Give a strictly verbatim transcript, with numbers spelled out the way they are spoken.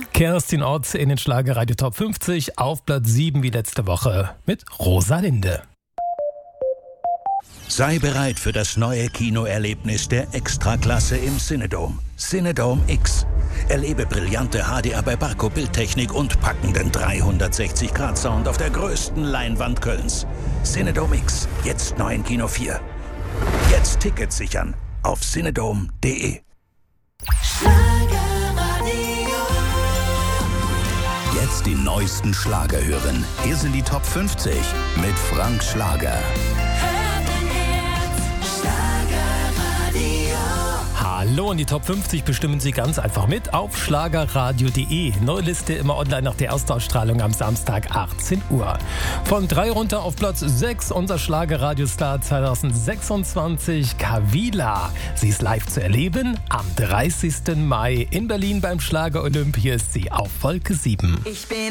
Kerstin Ott in den Schlagerradio Top fünfzig auf Platz sieben wie letzte Woche mit Rosalinde. Sei bereit für das neue Kinoerlebnis der Extraklasse im Cinedom. Cinedom X. Erlebe brillante H D R bei Barco Bildtechnik und packenden dreihundertsechzig Grad Sound auf der größten Leinwand Kölns. Cinedom X, jetzt neu in Kino vier. Jetzt Tickets sichern auf cinedom punkt de. Jetzt die neuesten Schlager hören. Hier sind die Top fünfzig mit Frank Schlager. Hallo, und die Top fünfzig bestimmen Sie ganz einfach mit auf schlagerradio punkt de. Neue Liste immer online nach der Erstausstrahlung am Samstag achtzehn Uhr. Von drei runter auf Platz sechs unser Schlagerradiostar zwanzig sechsundzwanzig, Kavila. Sie ist live zu erleben am dreißigsten Mai in Berlin beim Schlager Olymp. Hier ist sie auf Wolke sieben. Ich bin